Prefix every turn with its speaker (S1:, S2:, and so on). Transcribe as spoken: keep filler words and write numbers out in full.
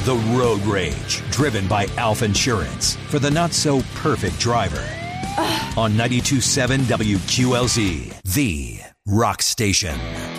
S1: The Road Rage, driven by Alf Insurance, for the not-so-perfect driver. On ninety-two point seven W Q L Z, the rock station.